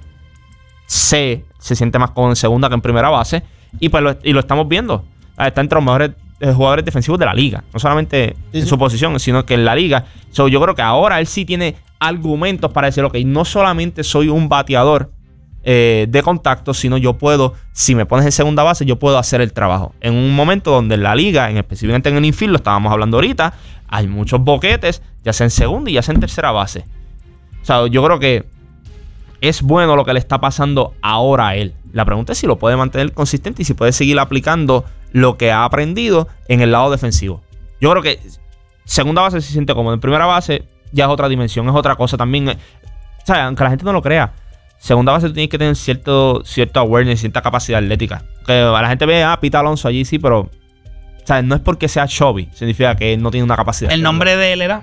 sé, se siente más cómodo en segunda que en primera base. Y pues lo, y lo estamos viendo. Está entre los mejores eh, jugadores defensivos de la liga. No solamente sí, en sí. su posición, sino que en la liga. So, yo creo que ahora él sí tiene argumentos para decir, ok, no solamente soy un bateador Eh, de contacto, sino yo puedo, si me pones en segunda base, yo puedo hacer el trabajo. En un momento donde en la liga, en específicamente en el infield, lo estábamos hablando ahorita, hay muchos boquetes, ya sea en segunda y ya sea en tercera base. O sea, yo creo que es bueno lo que le está pasando ahora a él. La pregunta es si lo puede mantener consistente y si puede seguir aplicando lo que ha aprendido en el lado defensivo. Yo creo que segunda base se siente cómodo. En primera base ya es otra dimensión, es otra cosa también. O sea, aunque la gente no lo crea, segunda base tú tienes que tener cierto, cierto awareness, cierta capacidad atlética. Que a la gente ve, ah, Pete Alonso allí, sí, pero o sea, no es porque sea chubby, significa que él no tiene una capacidad. ¿El nombre de él era?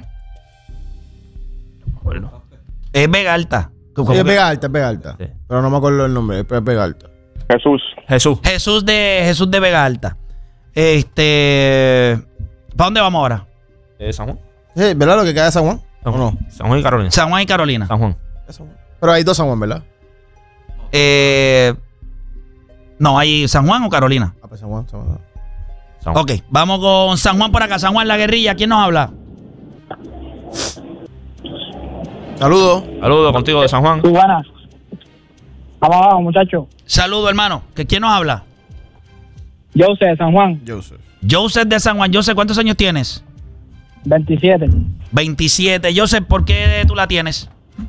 Bueno. Es Vega Alta. Sí, es Vega Alta, es Vega Alta. Sí. Pero no me acuerdo el nombre, es Vega Alta. Jesús. Jesús. Jesús de, Jesús de Vega Alta. Este. ¿Para dónde vamos ahora? Eh, San Juan. Sí, ¿verdad lo que queda de San Juan? San Juan. ¿O no? San Juan y Carolina. San Juan y Carolina. San Juan. Pero hay dos San Juan, ¿verdad? Eh, no, hay San Juan o Carolina. Ah, pues San Juan, San Juan. San Juan. Ok, vamos con San Juan por acá. San Juan, la guerrilla. ¿Quién nos habla? Saludos. Saludos contigo de San Juan. Muy buenas. Vamos abajo, muchachos. Saludos, hermano. ¿Quién nos habla? Joseph de San Juan. Joseph. Joseph de San Juan. Joseph, ¿cuántos años tienes? veintisiete. veintisiete. Joseph, ¿por qué tú la tienes?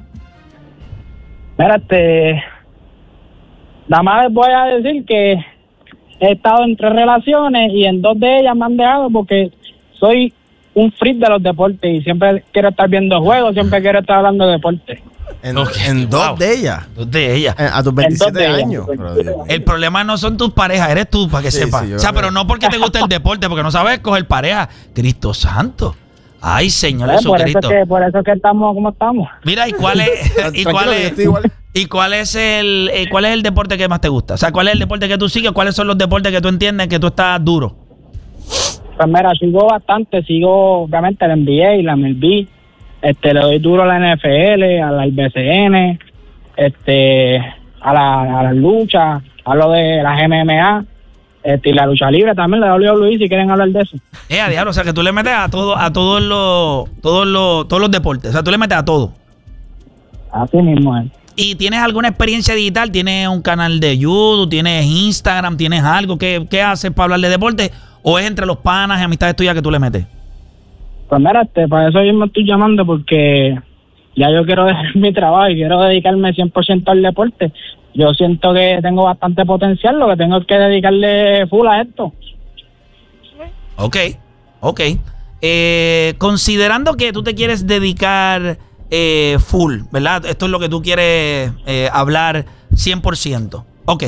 Espérate. Nada más les voy a decir que he estado en tres relaciones y en dos de ellas me han dejado porque soy un freak de los deportes y siempre quiero estar viendo juegos, siempre quiero estar hablando de deportes. En, okay. en dos wow. de ellas. Dos de ellas. A tus veintisiete años. El problema no son tus parejas, eres tú, para que sí, sepas. Sí, o sea, pero no porque te guste el deporte, porque no sabes coger pareja. Cristo santo. Ay, Señor eh, Jesucristo. Por eso que, por eso que estamos como estamos. Mira, ¿y cuál es, y cuál es, y cuál es el eh, cuál es el deporte que más te gusta? O sea, ¿cuál es el deporte que tú sigues? ¿Cuáles son los deportes que tú entiendes que tú estás duro? Pues mira, sigo bastante, sigo obviamente la N B A y la M L B. Este, le doy duro a la N F L, a la B C N, este, a la, a las luchas, a lo de las M M A. Este, y la lucha libre también, la W W E, si quieren hablar de eso. Eh, a diablo, o sea que tú le metes a todo, a todos los, todos los, todos los deportes, o sea, tú le metes a todo. Así mismo es. ¿Y tienes alguna experiencia digital? ¿Tienes un canal de YouTube? ¿Tienes Instagram? ¿Tienes algo? ¿Qué, qué haces para hablar de deporte? ¿O es entre los panas y amistades tuyas que tú le metes? Pues mira, este, para eso yo me estoy llamando porque ya yo quiero dejar mi trabajo y quiero dedicarme cien por ciento al deporte. Yo siento que tengo bastante potencial, lo que tengo es que dedicarle full a esto. Ok, ok. Eh, considerando que tú te quieres dedicar eh, full, ¿verdad? Esto es lo que tú quieres eh, hablar cien por ciento. Ok.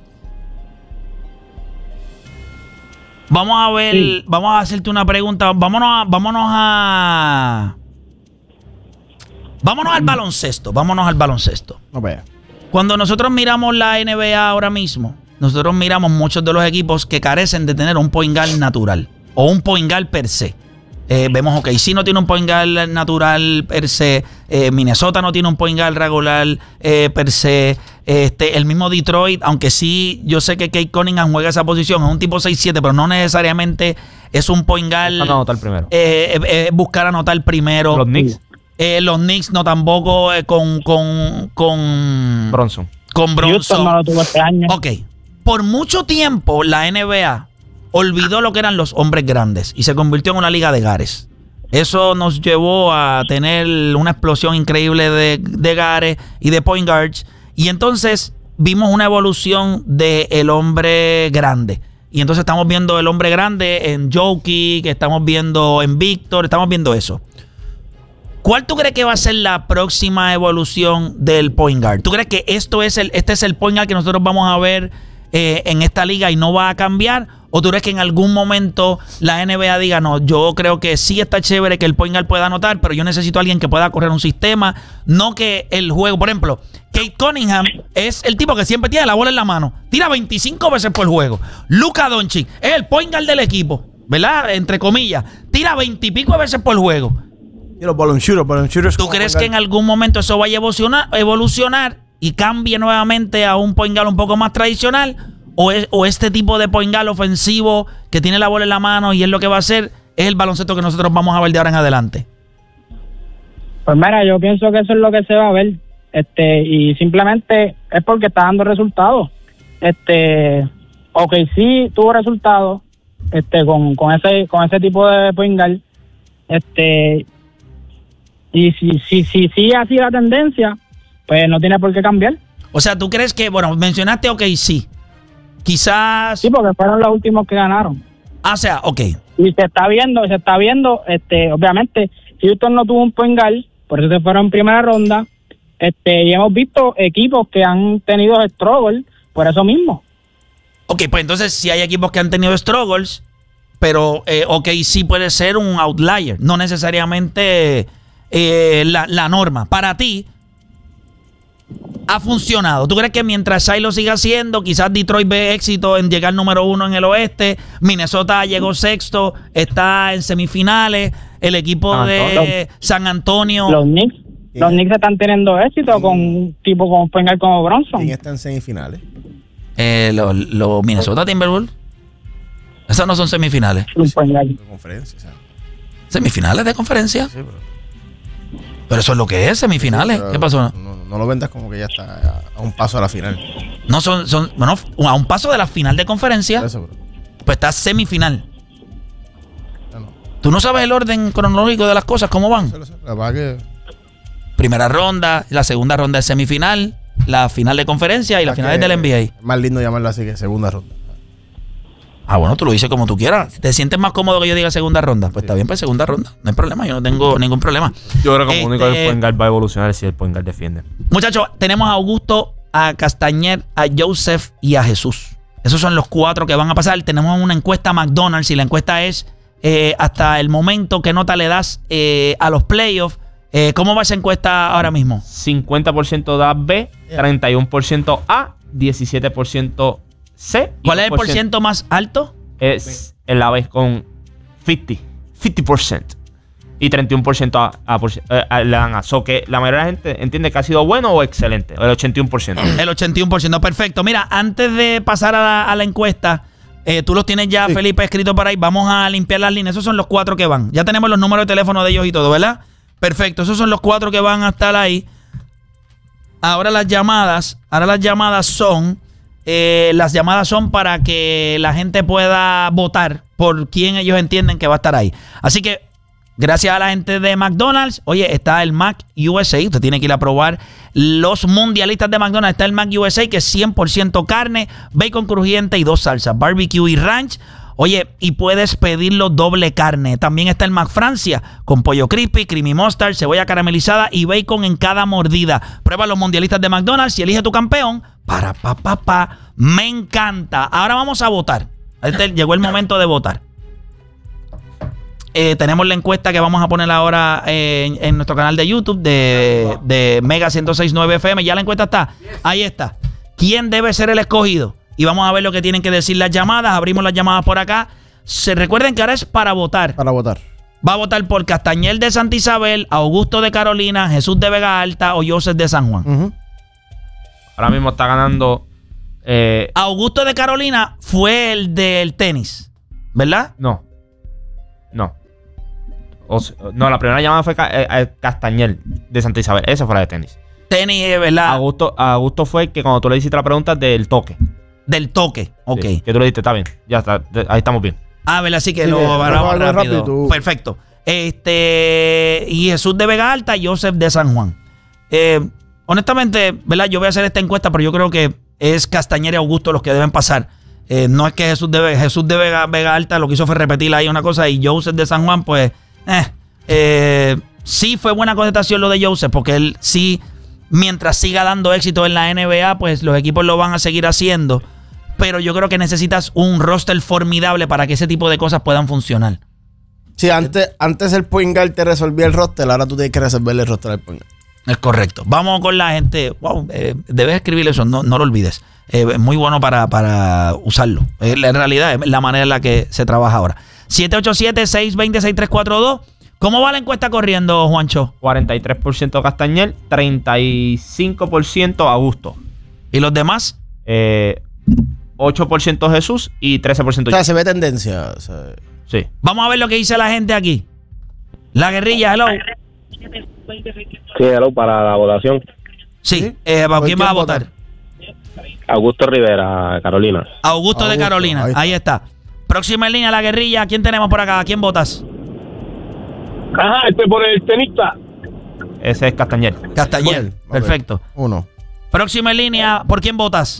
Vamos a ver, sí. Vamos a hacerte una pregunta. Vámonos a, vámonos a... Vámonos al baloncesto, vámonos al baloncesto. No vea. Cuando nosotros miramos la N B A ahora mismo, nosotros miramos muchos de los equipos que carecen de tener un point guard natural o un point guard per se. Eh, vemos, ok, sí no tiene un point guard natural per se. Eh, Minnesota no tiene un point guard regular eh, per se. Este, el mismo Detroit, aunque sí, yo sé que Kate Cunningham juega esa posición, es un tipo seis siete, pero no necesariamente es un point guard. Buscar anotar primero. Eh, eh, eh, buscar anotar primero. Los Knicks. Eh, los Knicks no tampoco eh, con, con, con Bronson. Con Bronson. No lo tuvo este año. Ok. Por mucho tiempo la N B A olvidó lo que eran los hombres grandes y se convirtió en una liga de gares. Eso nos llevó a tener una explosión increíble de, de gares y de point guards. Y entonces vimos una evolución del hombre grande. Y entonces estamos viendo el hombre grande en Jokic, que estamos viendo en Víctor, estamos viendo eso. ¿Cuál tú crees que va a ser la próxima evolución del point guard? ¿Tú crees que esto es el, este es el point guard que nosotros vamos a ver eh, en esta liga y no va a cambiar? ¿O tú crees que en algún momento la N B A diga, no, yo creo que sí está chévere que el point guard pueda anotar, pero yo necesito a alguien que pueda correr un sistema, no que el juego, por ejemplo, Kate Cunningham es el tipo que siempre tiene la bola en la mano, tira veinticinco veces por juego. Luka Doncic es el point guard del equipo, ¿verdad? Entre comillas, tira veintipico veces por juego. Y los ballon shooters, ballon shooters. ¿Tú crees que en algún momento eso vaya a evolucionar, evolucionar y cambie nuevamente a un point guard un poco más tradicional? O, es, o este tipo de point guard ofensivo que tiene la bola en la mano y es lo que va a hacer, es el baloncesto que nosotros vamos a ver de ahora en adelante. Pues mira, yo pienso que eso es lo que se va a ver. Este, y simplemente es porque está dando resultados. Este, ok, sí tuvo resultados, este, con, con ese, con ese tipo de point guard. Este, y si, si, si sigue así la tendencia, pues no tiene por qué cambiar. O sea, ¿tú crees que, bueno, mencionaste ok, sí. Quizás... Sí, porque fueron los últimos que ganaron. Ah, o sea, ok. Y se está viendo, se está viendo, este, obviamente, Houston no tuvo un point guard, por eso se fueron en primera ronda, este, y hemos visto equipos que han tenido struggles por eso mismo. Ok, pues entonces si hay equipos que han tenido struggles, pero eh, ok, sí puede ser un outlier, no necesariamente eh, la, la norma. Para ti, ha funcionado. ¿Tú crees que mientras Shai lo siga haciendo, quizás Detroit ve éxito en llegar número uno en el oeste, Minnesota llegó sexto, está en semifinales, el equipo San de San Antonio... Los Knicks, los Knicks están teniendo éxito con un tipo como Pengal como Bronson. ¿Quién está en semifinales? Eh, los lo Minnesota Timberwolves. Esas no son semifinales. De conferencia, ¿sabes? ¿Semifinales de conferencia? Sí, pero... Pero eso es lo que es, semifinales. Sí, ¿Qué pasó? No, no lo vendas como que ya está a, a un paso a la final. No, son, son, bueno, a un paso de la final de conferencia. Eso, pues está semifinal. No, no. ¿Tú no sabes el orden cronológico de las cosas, cómo van? Lo sé, lo sé. La verdad que... Primera ronda, la segunda ronda es semifinal, la final de conferencia y la, la final del N B A. Es más lindo llamarlo así que segunda ronda. Ah, bueno, tú lo dices como tú quieras. Si te sientes más cómodo que yo diga segunda ronda, pues sí. Está bien, pues segunda ronda. No hay problema, yo no tengo ningún problema. Yo creo que como este, único el point guard va a evolucionar si el point guard defiende. Muchachos, tenemos a Augusto, a Castañer, a Joseph y a Jesús. Esos son los cuatro que van a pasar. Tenemos una encuesta a McDonald's y la encuesta es eh, hasta el momento qué nota le das eh, a los playoffs. Eh, ¿Cómo va esa encuesta ahora mismo? cincuenta por ciento da B, treinta y uno por ciento A, diecisiete por ciento C. ¿Cuál es el por ciento más alto? Es en la vez con cincuenta, cincuenta por ciento. Y treinta y uno por ciento a, a, a, a, le dan a. So que la mayoría de la gente entiende que ha sido bueno o excelente. El ochenta y uno por ciento. El ochenta y uno por ciento, perfecto. Mira, antes de pasar a la, a la encuesta, eh, tú los tienes ya, sí. Felipe, escrito por ahí. Vamos a limpiar las líneas. Esos son los cuatro que van. Ya tenemos los números de teléfono de ellos y todo, ¿verdad? Perfecto. Esos son los cuatro que van a estar ahí. Ahora las llamadas. Ahora las llamadas son... Eh, las llamadas son para que la gente pueda votar por quién ellos entienden que va a estar ahí. Así que, gracias a la gente de McDonald's, oye, está el Mac U S A. Usted tiene que ir a probar los mundialistas de McDonald's. Está el Mac U S A, que es cien por ciento carne, bacon crujiente y dos salsas, barbecue y ranch. Oye, y puedes pedirlo doble carne. También está el Mac Francia con pollo crispy, creamy mustard, cebolla caramelizada y bacon en cada mordida. Prueba los mundialistas de McDonald's y elige tu campeón. Para, pa, pa, pa. Me encanta. Ahora vamos a votar. Este, llegó el momento de votar. Eh, tenemos la encuesta que vamos a poner ahora eh, en, en nuestro canal de YouTube de, de Mega ciento seis punto nueve F M. Ya la encuesta está. Ahí está. ¿Quién debe ser el escogido? Y vamos a ver lo que tienen que decir las llamadas. Abrimos las llamadas por acá. Se recuerden que ahora es para votar. Para votar. va a votar por Castañer de Santa Isabel, Augusto de Carolina, Jesús de Vega Alta o Joseph de San Juan. Uh-huh. Ahora mismo está ganando... Eh, Augusto de Carolina fue el del tenis, ¿verdad? No. No. O sea, no, la primera llamada fue eh, eh, Castañer de Santa Isabel. Esa fue la de tenis. Tenis, ¿verdad? Augusto, Augusto fue el que cuando tú le hiciste la pregunta del toque. Del toque, ok. Sí, que tú le dijiste, está bien, ya está, ahí estamos bien. Ah, ¿verdad? Así que Sí, lo que- paramos algo rápido. rápido, tú. Perfecto. Este, y Jesús de Vega Alta y Joseph de San Juan. Eh, honestamente, ¿verdad? Yo voy a hacer esta encuesta, pero yo creo que es Castañer y Augusto los que deben pasar. Eh, no es que Jesús de, Vega, Jesús de Vega, Vega Alta lo que hizo fue repetir ahí una cosa y Joseph de San Juan, pues, eh, eh, sí fue buena contestación lo de Joseph, porque él sí, mientras siga dando éxito en la N B A, pues los equipos lo van a seguir haciendo. Pero yo creo que necesitas un roster formidable para que ese tipo de cosas puedan funcionar. Sí, antes, antes el point guard te resolvía el roster, ahora tú tienes que resolverle el roster al point guard. Es correcto. Vamos con la gente. Wow, eh, debes escribir eso, no, no lo olvides. Eh, es muy bueno para, para usarlo. Eh, en realidad es la manera en la que se trabaja ahora. siete ocho siete, seis dos cero, seis tres cuatro dos. ¿Cómo va la encuesta corriendo, Juancho? cuarenta y tres por ciento Castañer, treinta y cinco por ciento Augusto. ¿Y los demás? Eh, ocho por ciento Jesús y trece por ciento O sea, se ve tendencia. O sea, Sí. Vamos a ver lo que dice la gente aquí. La guerrilla, hello. Sí, hello, para la votación. Sí, eh, ¿para quién vas a votar? Augusto Rivera, Carolina. Augusto, de Augusto, Carolina. ahí Ahí está. está. Próxima en línea, la guerrilla. ¿Quién tenemos por acá? ¿A quién votas? Ajá, este por el tenista. Ese es Castañer. Castañer. Perfecto. Uno. Próxima en línea, ¿por quién votas?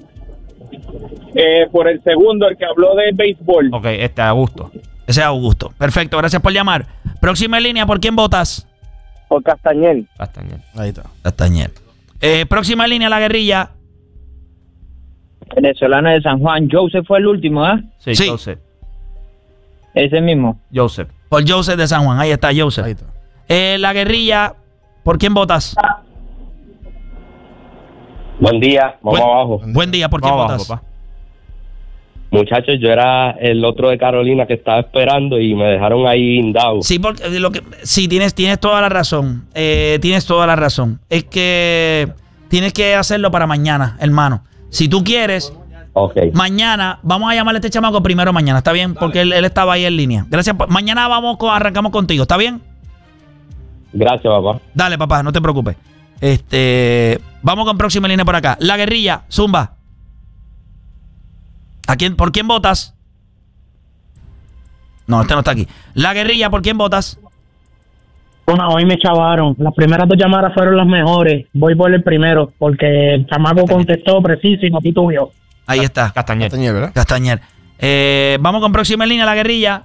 Eh, por el segundo, el que habló de béisbol. Ok, este es Augusto. Ese es Augusto. Perfecto, gracias por llamar. Próxima en línea, ¿por quién votas? Por Castañer. Castañer. Ahí está. Castañer. Eh, próxima en línea, la guerrilla. Venezolano de San Juan. Joseph fue el último, ¿ah? Sí, Sí. Joseph. Ese mismo. Joseph. Por Joseph de San Juan. Ahí está, Joseph. Ahí está. Eh, la guerrilla, ¿por quién votas? Buen día, vamos Buen- abajo. Buen día, ¿por quién Vamos votas? abajo, papá. Muchachos, yo era el otro de Carolina que estaba esperando y me dejaron ahí guindado. Sí, porque eh, lo que, sí, tienes, tienes toda la razón. Eh, tienes toda la razón. Es que tienes que hacerlo para mañana, hermano. Si tú quieres, Ok. mañana vamos a llamarle a este chamaco primero mañana, ¿está bien? Porque él, él estaba ahí en línea. Gracias. por- Mañana vamos con, arrancamos contigo, ¿está bien? Gracias, papá. Dale, papá, no te preocupes. Este, vamos con próxima línea por acá. La guerrilla, Zumba. ¿A quién, ¿Por quién votas? No, este no está aquí. La guerrilla, ¿por quién votas? Bueno, hoy me chavaron. Las primeras dos llamadas fueron las mejores. Voy por el primero, porque el chamaco contestó preciso y no titubeó. Ahí está. Castañer. Castañer, ¿verdad? Castañer. Eh, vamos con próxima línea, la guerrilla.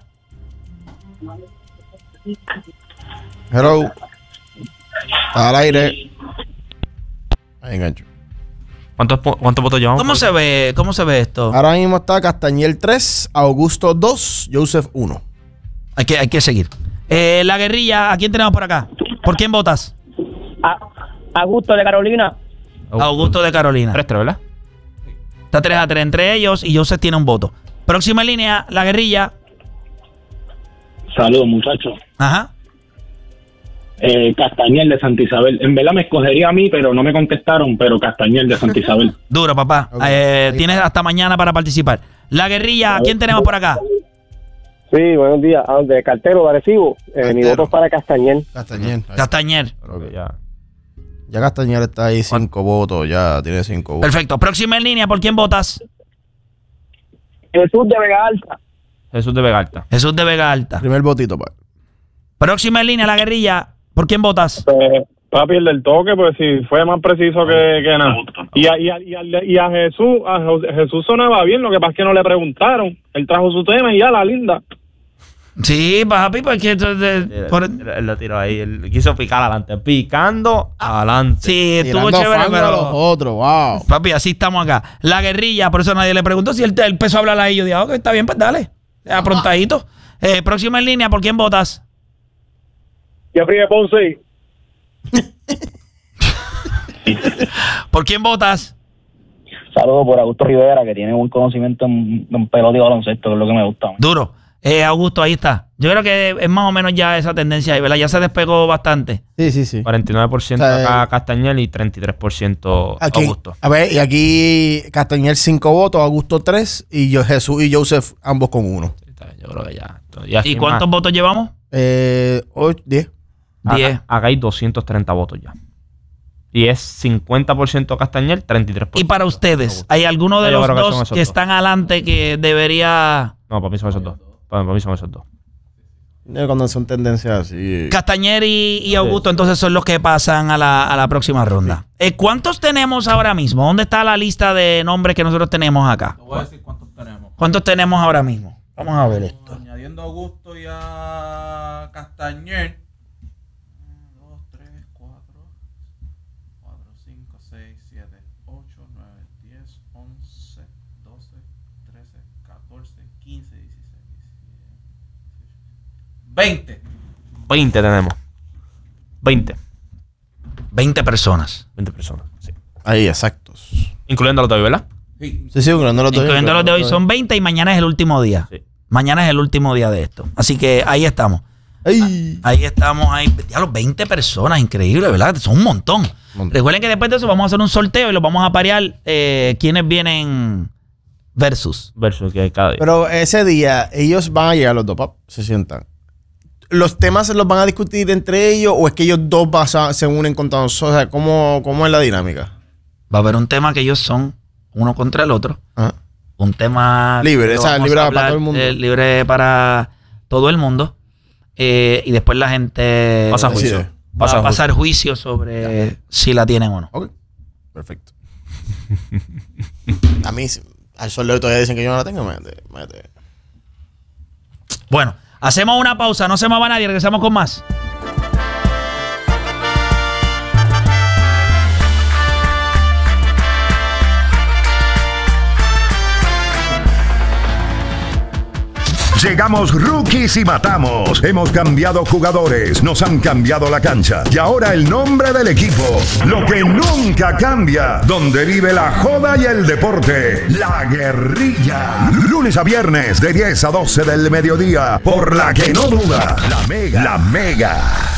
Hello. Está al aire. Ahí engancho. ¿Cuántos, po- cuántos votos llevamos? ¿Cómo se ve? ¿Cómo se ve esto? Ahora mismo está Castañer tres, Augusto dos, Joseph uno. Hay que, hay que seguir. Eh, la guerrilla, ¿a quién tenemos por acá? ¿Por quién votas? Augusto de Carolina. Augusto de Carolina. tres tres, ¿verdad? Está tres a tres entre ellos y Joseph tiene un voto. Próxima línea, la guerrilla. Saludos, muchachos. Ajá. Eh, Castañer de Santa Isabel. En verdad me escogería a mí, pero no me contestaron, pero Castañer de Santa Isabel. Duro, papá. Ok. Eh, Ahí tienes hasta mañana para participar. La guerrilla, ¿a quién tenemos por acá? Sí, buenos días. Ah, de Cartero, de Arecibo. Eh, mi Cartero. voto es para Castañer. Castañer. Ahí. Castañer. Creo que Ya. Ya Castañer está ahí cinco votos, ya tiene cinco votos. Perfecto. Próxima en línea, ¿por quién votas? Jesús de Vega Alta. Jesús de Vega Alta. Jesús de Vega Alta. Primer votito, pa. Próxima en línea, la guerrilla, ¿por quién votas? Pues, papi, el del toque, pues si fue más preciso que, que nada. Y a, y, a, y, a, y a Jesús, a Jos- Jesús sonaba bien, lo que pasa es que no le preguntaron. Él trajo su tema y ya, la linda. Sí, papi, porque esto de- Él, por- él- él lo tiró ahí. Él quiso picar adelante. Picando adelante. sí, estuvo Tirando chévere, fango a los pero otros, wow. papi, así estamos acá. La guerrilla, por eso nadie le preguntó si él, él empezó a hablar ahí. Yo dije, ok, está bien, pues dale. Aprontadito. Eh, próxima en línea, ¿por quién votas? Jeffrey de Ponce. ¿Por quién votas? Saludos por Augusto Rivera, que tiene un conocimiento en, en pelota y baloncesto, que es lo que me gusta. Duro. Eh, Augusto, ahí está. Yo creo que es más o menos ya esa tendencia ahí, ¿verdad? Ya se despegó bastante. Sí, sí, sí. cuarenta y nueve por ciento O sea, acá Castañer y treinta y tres por ciento Aquí, Augusto. a ver, y aquí Castañer cinco votos, Augusto tres y yo, Jesús y Joseph ambos con uno. Yo creo que ya. ¿Y cuántos votos llevamos? Eh, diez. diez. Acá, acá hay doscientos treinta votos ya. Y es cincuenta por ciento Castañer, treinta y tres por ciento. Y para ustedes, ¿hay alguno de Yo los creo que son dos esos que dos. están adelante que debería... No, para mí son esos dos. Para, para mí son esos dos. Eh, Cuando son tendencias así. Castañer y, y Augusto, entonces son los que pasan a la, a la próxima ronda. Eh, ¿Cuántos tenemos ahora mismo? ¿Dónde está la lista de nombres que nosotros tenemos acá? Te voy a decir cuántos tenemos. ¿Cuántos tenemos ahora mismo? Vamos a ver esto. Añadiendo a Augusto y a Castañer. dos, tres, cuatro, cuatro, cinco, seis, siete, ocho, nueve, diez, once, doce, trece, catorce, quince, dieciséis, veinte. veinte tenemos. veinte. veinte personas. veinte personas, sí. Ahí, exactos. Incluyendo los de hoy, ¿verdad? Sí, sí, incluyendo los de hoy. Incluyendo los de hoy son veinte y mañana es el último día. Sí. Mañana es el último día de esto. Así que ahí estamos. Ay. Ahí estamos, ahí. Ya los veinte personas, increíble, ¿verdad? Son un montón. montón. Recuerden que después de eso vamos a hacer un sorteo y los vamos a parear eh, quienes vienen versus. Versus que hay cada día. Pero ese día ellos van a llegar los dos, pap, se sientan. ¿Los temas se los van a discutir entre ellos o es que ellos dos basa, se unen contra nosotros? O sea, ¿cómo, ¿cómo es la dinámica? Va a haber un tema que ellos son uno contra el otro. Ajá. Un tema libre, o sea, libre hablar, para todo el mundo. Eh, libre para todo el mundo. Eh, y después la gente pasa juicio. va Pasa a pasar juicio sobre ya. si la tienen o no. Ok, perfecto. A mí, al sol de hoy todavía dicen que yo no la tengo. Mete, mete. Bueno, hacemos una pausa, no se mueva nadie, regresamos con más. Llegamos rookies y matamos. Hemos cambiado jugadores, nos han cambiado la cancha. Y ahora el nombre del equipo. Lo que nunca cambia. Donde vive la joda y el deporte. La Guerrilla. Lunes a viernes de diez a doce del mediodía. Por la que no duda. La Mega. La Mega.